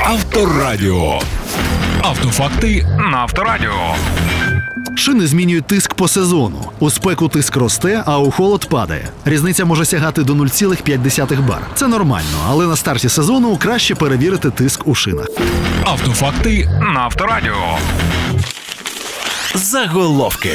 Авторадіо. Автофакти на Авторадіо. Шини змінюють тиск по сезону. У спеку тиск росте, а у холод падає. Різниця може сягати до 0,5 бар. Це нормально, але на старті сезону краще перевірити тиск у шинах. Автофакти на Авторадіо. Заголовки.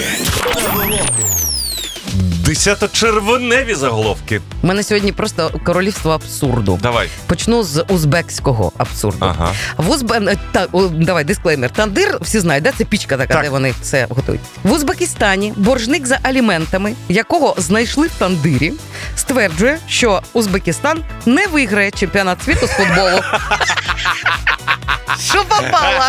10-червоневі заголовки. У мене сьогодні просто королівство абсурду. Давай. Почну з узбекського абсурду. Ага. Давай, дисклеймер. Тандир, всі знають, це пічка така, Так. де вони все готують. В Узбекистані боржник за аліментами, якого знайшли в тандирі, стверджує, що Узбекистан не виграє чемпіонат світу з футболу. Що попало?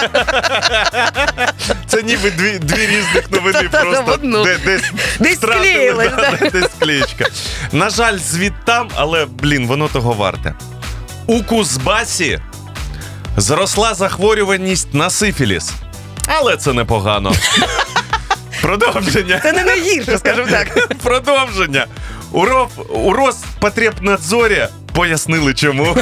Це ніби дві різних новини Та-та-та, в просто. одну. Десь втратили, склеїлись, да. десь склеєчка. На жаль, звідтам, але, воно того варте. У Кузбасі зросла захворюваність на сифіліс. Але це непогано. Продовження. Це не найгірше, скажімо так. Продовження. У Роспотребнадзорі пояснили чому.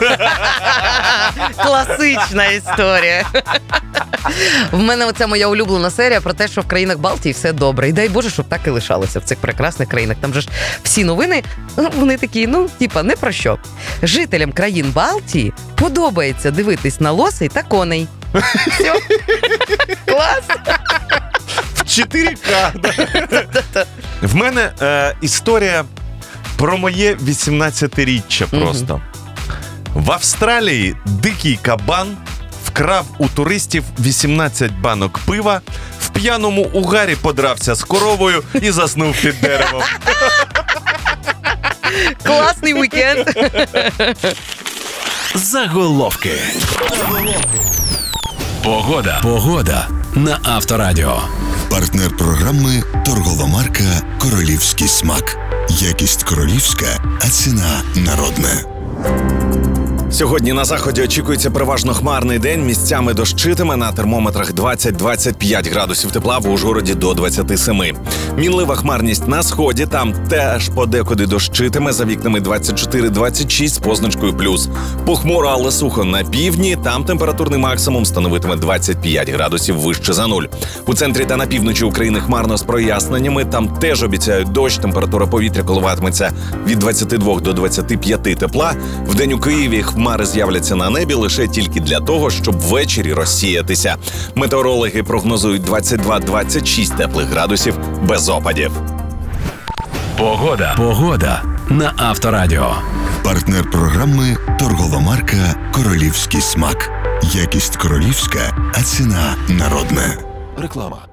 Класична історія. В мене оця моя улюблена серія про те, що в країнах Балтії все добре. І дай Боже, щоб так і лишалося в цих прекрасних країнах. Там же ж всі новини, вони такі, не про що. Жителям країн Балтії подобається дивитись на лосей та коней. Все. Клас. В 4К. В мене історія про моє 18-річчя просто. В Австралії дикий кабан вкрав у туристів 18 банок пива, в п'яному угарі подрався з коровою і заснув під деревом. Класний вікенд. Заголовки. Погода на Авторадіо. Партнер програми торгова марка «Королівський смак». Якість королівська, а ціна народна. Сьогодні на заході очікується переважно хмарний день, місцями дощитиме, на термометрах 20-25 градусів тепла, в Ужгороді до 27. Мінлива хмарність на сході, там теж подекуди дощитиме, за вікнами 24-26 з позначкою плюс. Похмуро, але сухо на півдні, там температурний максимум становитиме 25 градусів вище за нуль. У центрі та на півночі України хмарно з проясненнями, там теж обіцяють дощ, температура повітря коливатиметься від 22 до 25 тепла. Вдень у Києві хмари з'являться на небі лише тільки для того, щоб ввечері розсіятися. Метеорологи прогнозують 22-26 теплих градусів без опадів. Погода на Авторадіо. Партнер програми торгова марка «Королівський смак». Якість королівська, а ціна народна. Реклама.